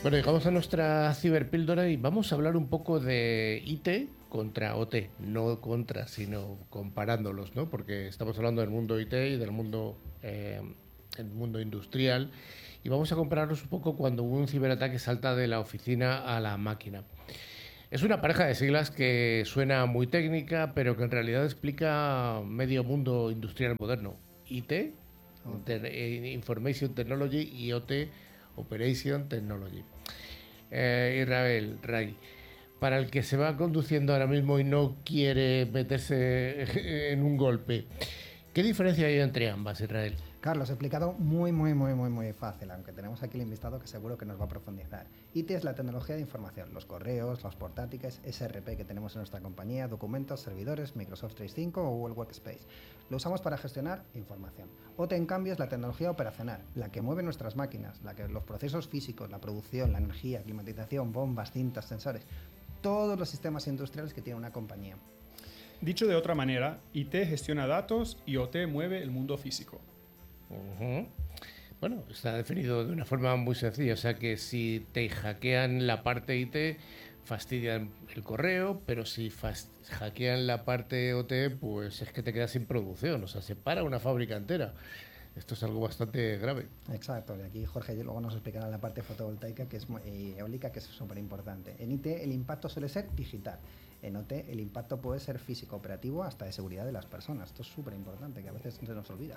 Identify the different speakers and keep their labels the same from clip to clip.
Speaker 1: Bueno, llegamos a nuestra ciberpíldora y vamos a hablar un poco de IT contra OT, no contra, sino comparándolos, ¿no? Porque estamos hablando del mundo IT y del mundo, el mundo industrial, y vamos a compararlos un poco cuando un ciberataque salta de la oficina a la máquina. Es una pareja de siglas que suena muy técnica, pero que en realidad explica medio mundo industrial moderno. IT, Information Technology, y OT, Operation Technology. Israel, Ray, para el que se va conduciendo ahora mismo y no quiere meterse en un golpe, ¿qué diferencia hay entre ambas, Israel?
Speaker 2: Carlos, he explicado muy fácil, aunque tenemos aquí el invitado que seguro que nos va a profundizar. IT es la tecnología de información, los correos, los portátiles, SRP que tenemos en nuestra compañía, documentos, servidores, Microsoft 365 o Google Workspace. Lo usamos para gestionar información. OT, en cambio, es la tecnología operacional, la que mueve nuestras máquinas, la que los procesos físicos, la producción, la energía, climatización, bombas, cintas, sensores, todos los sistemas industriales que tiene una compañía.
Speaker 3: Dicho de otra manera, IT gestiona datos y OT mueve el mundo físico.
Speaker 1: Bueno, está definido de una forma muy sencilla, o sea que si te hackean la parte IT, fastidian el correo, pero si hackean la parte OT, pues es que te quedas sin producción, o sea, se para una fábrica entera. Esto es algo bastante grave.
Speaker 2: Exacto, y aquí Jorge luego nos explicará la parte fotovoltaica que es eólica, que es súper importante. En IT el impacto suele ser digital, en OT el impacto puede ser físico, operativo, hasta de seguridad de las personas. Esto es súper importante, que a veces se nos olvida.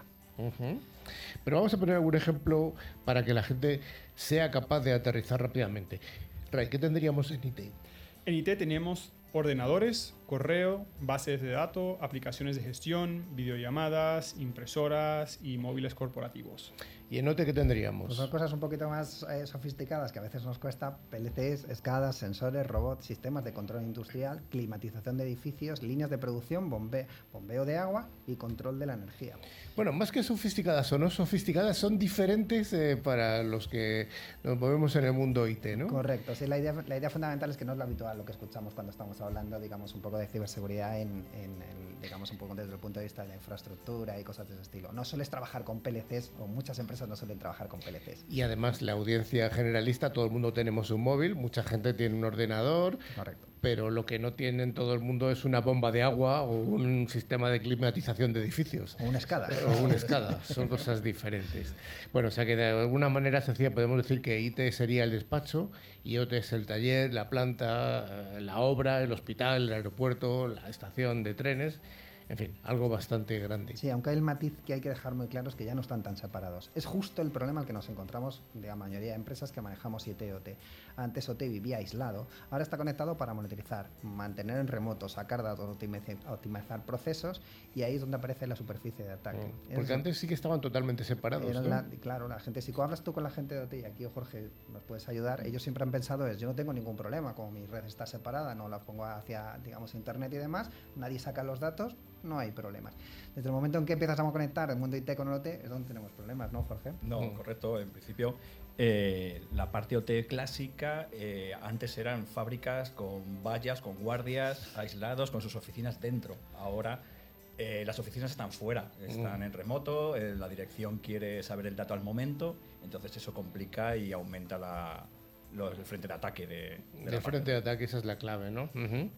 Speaker 1: Pero vamos a poner algún ejemplo para que la gente sea capaz de aterrizar rápidamente. Ray, ¿qué tendríamos en IT?
Speaker 3: En IT tenemos ordenadores, correo, bases de datos, aplicaciones de gestión, videollamadas, impresoras y móviles corporativos.
Speaker 1: ¿Y en OT qué tendríamos?
Speaker 2: Pues son cosas un poquito más sofisticadas que a veces nos cuesta: PLCs, escadas, sensores, robots, sistemas de control industrial, climatización de edificios, líneas de producción, bombeo de agua y control de la energía.
Speaker 1: Bueno, más que sofisticadas o no sofisticadas, son diferentes para los que nos movemos en el mundo IT, ¿no?
Speaker 2: Correcto, sí, la idea fundamental es que no es lo habitual lo que escuchamos cuando estamos hablando, digamos, un poco de ciberseguridad digamos, un poco desde el punto de vista de la infraestructura y cosas de ese estilo. No sueles trabajar con PLCs, o muchas empresas no suelen trabajar con PLCs.
Speaker 1: Y además la audiencia generalista, todo el mundo tenemos un móvil, mucha gente tiene un ordenador.
Speaker 2: Correcto.
Speaker 1: Pero lo que no tienen todo el mundo es una bomba de agua o un sistema de climatización de edificios.
Speaker 2: O una escada.
Speaker 1: O una escada, son cosas diferentes. Bueno, o sea que de alguna manera sencilla podemos decir que IT sería el despacho y OT es el taller, la planta, la obra, el hospital, el aeropuerto, la estación de trenes. En fin, algo bastante grande.
Speaker 2: Sí, aunque hay el matiz que hay que dejar muy claro es que ya no están tan separados. Es justo el problema al que nos encontramos de la mayoría de empresas que manejamos IT y OT. Antes OT vivía aislado, ahora está conectado para monitorizar, mantener en remoto, sacar datos, optimizar procesos, y ahí es donde aparece la superficie de ataque.
Speaker 1: Porque antes sí que estaban totalmente separados, ¿no?
Speaker 2: Claro, la gente, si hablas tú con la gente de OT, y aquí Jorge nos puedes ayudar, ellos siempre han pensado yo no tengo ningún problema, como mi red está separada, no la pongo hacia, digamos, internet y demás, nadie saca los datos, no hay problemas. Desde el momento en que empiezas a conectar el mundo IT con el OT es donde tenemos problemas, ¿no, Jorge?
Speaker 4: No, correcto. En principio, la parte OT clásica, antes eran fábricas con vallas, con guardias, aislados, con sus oficinas dentro. Ahora las oficinas están fuera, están en remoto, la dirección quiere saber el dato al momento, entonces eso complica y aumenta el frente de ataque.
Speaker 1: El frente de ataque, esa es la clave, ¿no?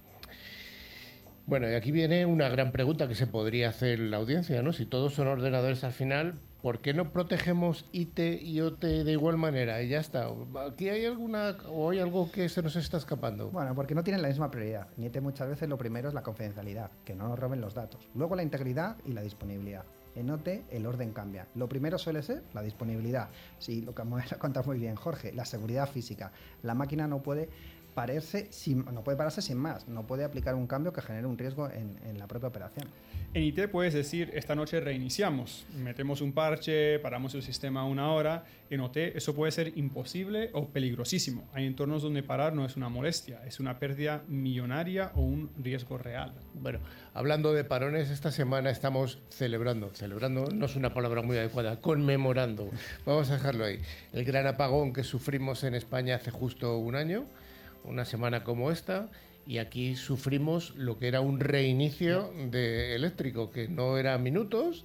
Speaker 1: Bueno, y aquí viene una gran pregunta que se podría hacer la audiencia, ¿no? Si todos son ordenadores al final, ¿por qué no protegemos IT y OT de igual manera? Y ya está. ¿Aquí hay hay algo que se nos está escapando?
Speaker 2: Bueno, porque no tienen la misma prioridad. En IT muchas veces lo primero es la confidencialidad, que no nos roben los datos. Luego la integridad y la disponibilidad. En OT el orden cambia. Lo primero suele ser la disponibilidad. Sí, lo que me lo cuenta muy bien Jorge, la seguridad física. La máquina no puede pararse sin más, no puede aplicar un cambio que genere un riesgo en la propia operación.
Speaker 3: En IT puedes decir, esta noche reiniciamos, metemos un parche, paramos el sistema 1 hora. En OT eso puede ser imposible o peligrosísimo. Hay entornos donde parar no es una molestia, es una pérdida millonaria o un riesgo real.
Speaker 1: Bueno, hablando de parones, esta semana estamos celebrando no es una palabra muy adecuada, conmemorando, vamos a dejarlo ahí, el gran apagón que sufrimos en España hace justo un año. Una semana como esta, y aquí sufrimos lo que era un reinicio de eléctrico, que no era minutos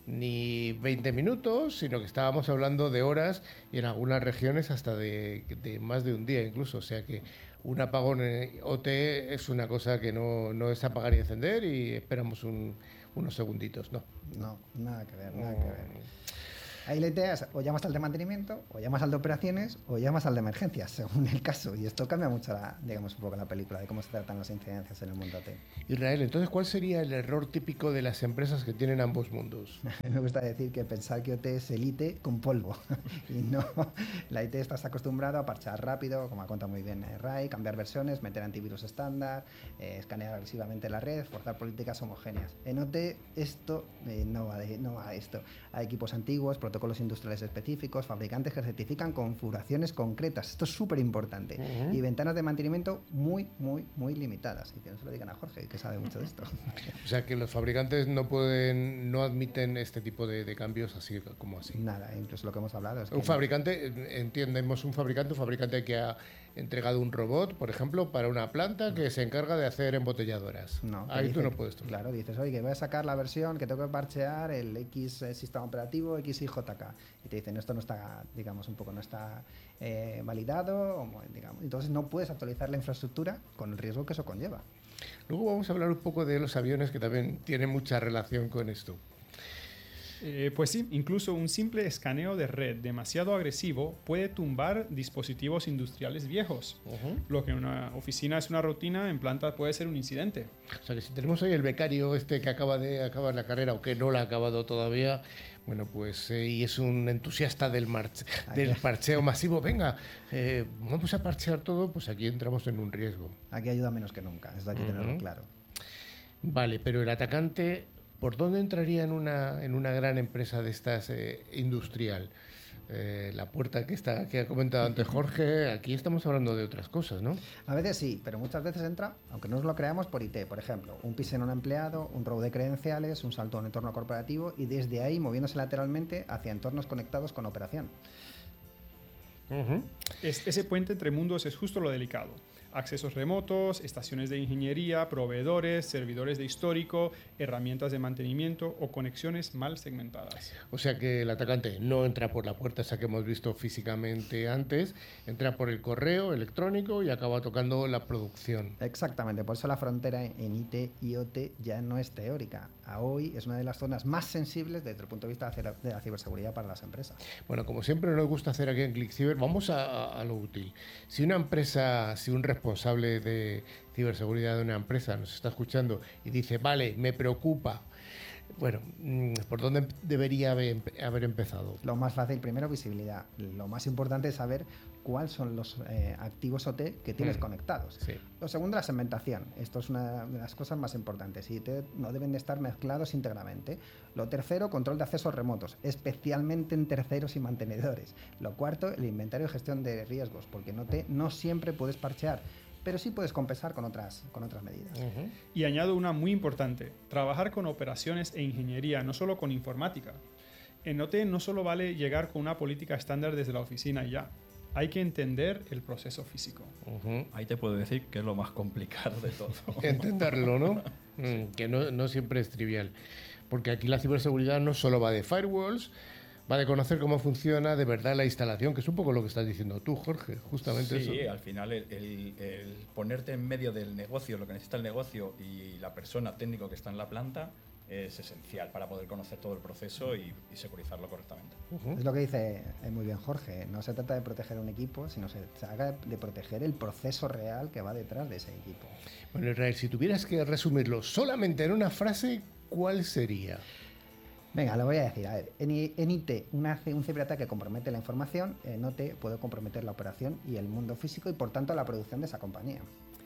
Speaker 1: ni 20 minutos, sino que estábamos hablando de horas y en algunas regiones hasta de más de un día incluso. O sea que un apagón en OT es una cosa que no es apagar y encender y esperamos unos segunditos, ¿no?
Speaker 2: No, nada que ver, nada que ver. Ahí la idea es o llamas al de mantenimiento, o llamas al de operaciones, o llamas al de emergencias, según el caso. Y esto cambia mucho, digamos, un poco la película de cómo se tratan las incidencias en el mundo OT.
Speaker 1: Israel, entonces, ¿cuál sería el error típico de las empresas que tienen ambos mundos?
Speaker 2: A mí me gusta decir que pensar que OT es el IT con polvo. Y no, la IT estás acostumbrado a parchar rápido, como ha contado muy bien Ray, cambiar versiones, meter antivirus estándar, escanear agresivamente la red, forzar políticas homogéneas. En OT esto no va de esto. Hay equipos antiguos, protocolos industriales específicos, fabricantes que certifican configuraciones concretas. Esto es súper importante. Y ventanas de mantenimiento muy, muy, muy limitadas. Y que no se lo digan a Jorge, que sabe mucho de esto.
Speaker 1: O sea que los fabricantes no admiten este tipo de cambios así como así.
Speaker 2: Nada, incluso lo que hemos hablado es que...
Speaker 1: Un fabricante, entendemos un fabricante que ha entregado un robot, por ejemplo, para una planta que se encarga de hacer embotelladoras.
Speaker 2: No,
Speaker 1: ahí
Speaker 2: dice,
Speaker 1: tú no puedes tocar.
Speaker 2: Claro, dices, oye, que voy a sacar la versión que tengo que parchear el X sistema operativo, XIJK. Y te dicen, esto no está, digamos, un poco no está validado, digamos. Entonces no puedes actualizar la infraestructura con el riesgo que eso conlleva.
Speaker 1: Luego vamos a hablar un poco de los aviones, que también tienen mucha relación con esto.
Speaker 3: Pues sí, incluso un simple escaneo de red demasiado agresivo puede tumbar dispositivos industriales viejos. Lo que en una oficina es una rutina, en planta puede ser un incidente.
Speaker 1: O sea que si tenemos hoy el becario que acaba de acabar la carrera o que no la ha acabado todavía, bueno, pues y es un entusiasta del parcheo masivo, venga, vamos a parchear todo, pues aquí entramos en un riesgo.
Speaker 2: Aquí ayuda menos que nunca, eso hay que tenerlo claro.
Speaker 1: Vale, pero el atacante, ¿por dónde entraría en una gran empresa de estas industrial? La puerta que ha comentado antes Jorge, aquí estamos hablando de otras cosas, ¿no?
Speaker 2: A veces sí, pero muchas veces entra, aunque no nos lo creamos, por IT. Por ejemplo, un pis en un empleado, un robo de credenciales, un salto a un entorno corporativo y desde ahí moviéndose lateralmente hacia entornos conectados con operación.
Speaker 3: Ese puente entre mundos es justo lo delicado. Accesos remotos, estaciones de ingeniería, proveedores, servidores de histórico, herramientas de mantenimiento o conexiones mal segmentadas.
Speaker 1: O sea que el atacante no entra por la puerta esa que hemos visto físicamente antes, entra por el correo electrónico y acaba tocando la producción.
Speaker 2: Exactamente, por eso la frontera en IT y OT ya no es teórica. A hoy es una de las zonas más sensibles desde el punto de vista de la ciberseguridad para las empresas.
Speaker 1: Bueno, como siempre nos gusta hacer aquí en ClickCiber, vamos a lo útil. Si una empresa, si un responsable de ciberseguridad de una empresa nos está escuchando y dice, vale, me preocupa, bueno, ¿por dónde debería haber empezado?
Speaker 2: Lo más fácil, primero, visibilidad. Lo más importante es saber cuáles son los activos OT que tienes conectados.
Speaker 1: Sí.
Speaker 2: Lo segundo, la segmentación. Esto es una de las cosas más importantes. Y no deben de estar mezclados íntegramente. Lo tercero, control de accesos remotos, especialmente en terceros y mantenedores. Lo cuarto, el inventario y gestión de riesgos, porque no siempre puedes parchear, pero sí puedes compensar con otras medidas.
Speaker 3: Y añado una muy importante, trabajar con operaciones e ingeniería, no solo con informática. En OT no solo vale llegar con una política estándar desde la oficina y ya. Hay que entender el proceso físico.
Speaker 4: Ahí te puedo decir que es lo más complicado de todo.
Speaker 1: Entenderlo, ¿no? Que no siempre es trivial. Porque aquí la ciberseguridad no solo va de firewalls, va de conocer cómo funciona de verdad la instalación, que es un poco lo que estás diciendo tú, Jorge, justamente eso.
Speaker 4: Sí, al final el ponerte en medio del negocio, lo que necesita el negocio y la persona técnico que está en la planta es esencial para poder conocer todo el proceso y securizarlo correctamente.
Speaker 2: Es lo que dice muy bien Jorge, no se trata de proteger un equipo, sino se trata de proteger el proceso real que va detrás de ese equipo.
Speaker 1: Bueno, Israel, si tuvieras que resumirlo solamente en una frase, ¿cuál sería?
Speaker 2: Venga, lo voy a decir. A ver, en IT, un ciberataque compromete la información, en OT puede comprometer la operación y el mundo físico y, por tanto, la producción de esa compañía.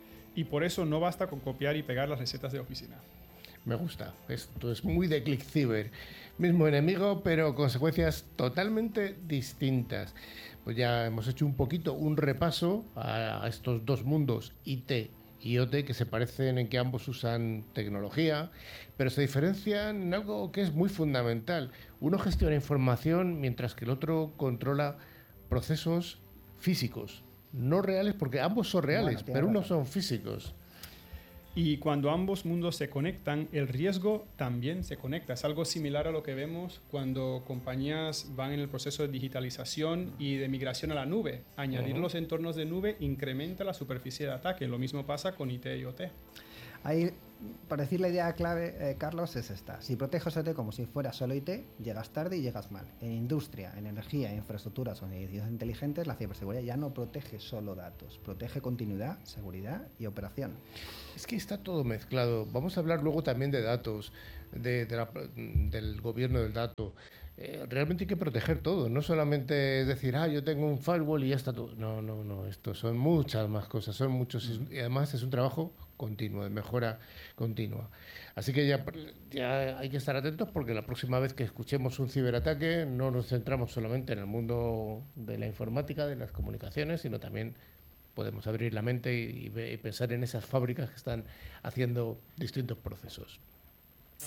Speaker 3: Y por eso no basta con copiar y pegar las recetas de oficina.
Speaker 1: Me gusta. Esto es muy de ClickCiber. Mismo enemigo, pero consecuencias totalmente distintas. Pues ya hemos hecho un repaso a estos dos mundos, IT y OT, que se parecen en que ambos usan tecnología, pero se diferencian en algo que es muy fundamental. Uno gestiona información mientras que el otro controla procesos físicos, no reales, porque ambos son reales, pero unos son físicos.
Speaker 3: Y cuando ambos mundos se conectan, el riesgo también se conecta. Es algo similar a lo que vemos cuando compañías van en el proceso de digitalización y de migración a la nube. Añadir los entornos de nube incrementa la superficie de ataque. Lo mismo pasa con IT y OT.
Speaker 2: Ahí, para decir la idea clave, Carlos, es esta. Si proteges OT como si fuera solo IT, llegas tarde y llegas mal. En industria, en energía, en infraestructuras o en edificios inteligentes, la ciberseguridad ya no protege solo datos, protege continuidad, seguridad y operación.
Speaker 1: Es que está todo mezclado. Vamos a hablar luego también de datos, del gobierno del dato. Realmente hay que proteger todo, no solamente es decir, yo tengo un firewall y ya está todo. No, no, no, esto son muchas más cosas, son muchos, y además es un trabajo continuo, de mejora continua. Así que ya hay que estar atentos porque la próxima vez que escuchemos un ciberataque no nos centramos solamente en el mundo de la informática, de las comunicaciones, sino también podemos abrir la mente y pensar en esas fábricas que están haciendo distintos procesos.